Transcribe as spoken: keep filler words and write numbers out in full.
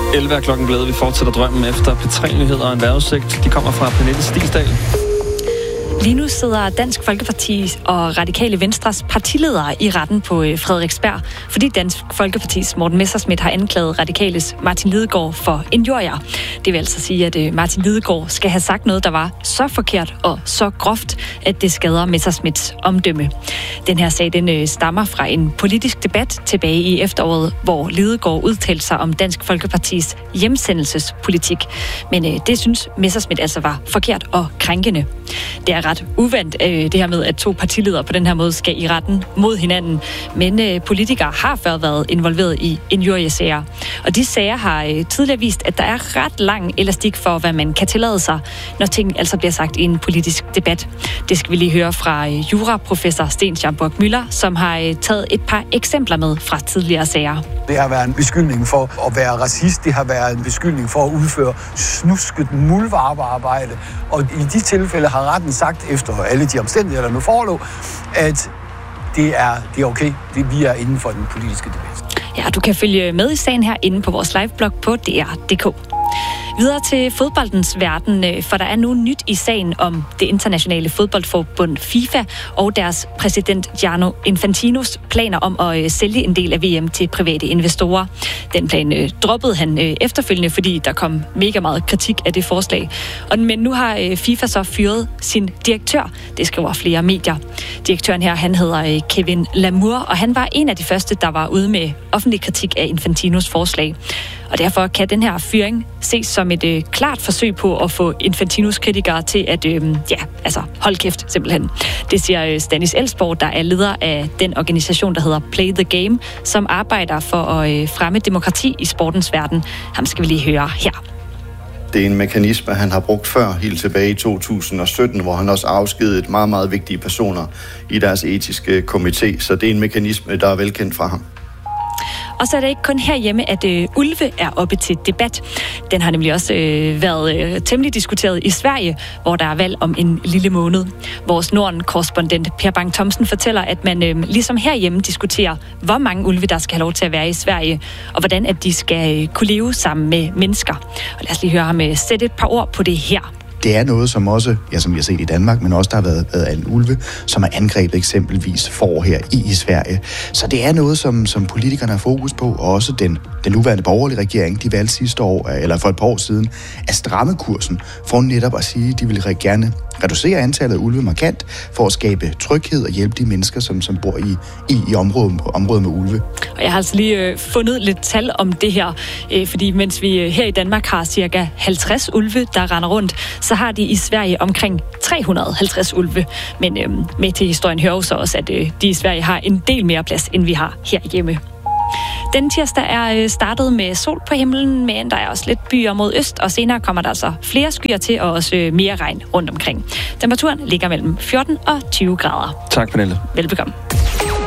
elleve er klokken blevet. Vi fortsætter drømmen efter P tre-nyheder og en vejrudsigt. De kommer fra Pernille Stigsdal. Lige nu sidder Dansk Folkeparti og Radikale Venstres partiledere i retten på Frederiksberg, fordi Dansk Folkepartis Morten Messerschmidt har anklaget Radikales Martin Lidegaard for injurier. Det vil altså sige, at Martin Lidegaard skal have sagt noget, der var så forkert og så groft, at det skader Messerschmidts omdømme. Den her sag, den stammer fra en politisk debat tilbage i efteråret, hvor Lidegaard udtalte sig om Dansk Folkepartis hjemsendelsespolitik. Men det synes Messerschmidt altså var forkert og krænkende. Det er ret uvandt, det her med, at to partiledere på den her måde skal i retten mod hinanden. Men politikere har før været involveret i injuriesager. Og de sager har tidligere vist, at der er ret lang elastik for, hvad man kan tillade sig, når ting altså bliver sagt i en politisk debat. Det skal vi lige høre fra juraprofessor Sten Schaumburg Müller, som har taget et par eksempler med fra tidligere sager. Det har været en beskyldning for at være racist. Det har været en beskyldning for at udføre snusket muldvarpearbejde. Og i de tilfælde har retten sagt, efter alle de omstændigheder, der nu forelå, at det er, det er okay. Det, vi er inden for den politiske debat. Ja, du kan følge med i sagen her inde på vores liveblog på D R punktum d k. Videre til fodboldens verden, for der er nu nyt i sagen om det internationale fodboldforbund FIFA og deres præsident Gianni Infantinos planer om at sælge en del af V M til private investorer. Den plan droppede han efterfølgende, fordi der kom mega meget kritik af det forslag. Men nu har FIFA så fyret sin direktør, det skriver flere medier. Direktøren her, han hedder Kevin Lamour, og han var en af de første, der var ude med offentlig kritik af Infantinos forslag. Og derfor kan den her fyring ses som et øh, klart forsøg på at få Infantinos kritikere til at, øh, ja, altså hold kæft simpelthen. Det siger øh, Stanis Elsborg, der er leder af den organisation, der hedder Play the Game, som arbejder for at øh, fremme demokrati i sportens verden. Ham skal vi lige høre her. Det er en mekanisme, han har brugt før, helt tilbage i to tusind og sytten, hvor han også afskedede meget, meget vigtige personer i deres etiske komité. Så det er en mekanisme, der er velkendt fra ham. Og så er det ikke kun herhjemme, at øh, ulve er oppe til debat. Den har nemlig også øh, været øh, temmelig diskuteret i Sverige, hvor der er valg om en lille måned. Vores Norden-korrespondent Per Bang Thomsen fortæller, at man øh, ligesom herhjemme diskuterer, hvor mange ulve der skal have lov til at være i Sverige, og hvordan at de skal øh, kunne leve sammen med mennesker. Og lad os lige høre ham øh, sætte et par ord på det her. Det er noget, som også, ja, som vi har set i Danmark, men også der har været, været en ulve, som er angrebet eksempelvis får her i, i Sverige. Så det er noget, som, som politikerne har fokus på, og også den, den nuværende borgerlige regering, de valgte sidste år, eller for et par år siden, at stramme kursen for netop at sige, at de vil gerne reducere antallet af ulve markant, for at skabe tryghed og hjælpe de mennesker, som, som bor i, i, i området, området med ulve. Og jeg har altså lige øh, fundet lidt tal om det her, øh, fordi mens vi øh, her i Danmark har cirka halvtreds ulve, der render rundt, så har de i Sverige omkring tre hundrede og halvtreds ulve. Men øh, med til historien hører så også, at øh, de i Sverige har en del mere plads, end vi har herhjemme. Den tirsdag er startet med sol på himlen, men der er også lidt byer mod øst, og senere kommer der altså flere skyer til, og også mere regn rundt omkring. Temperaturen ligger mellem fjorten og tyve grader. Tak, Pernille. Velbekomme.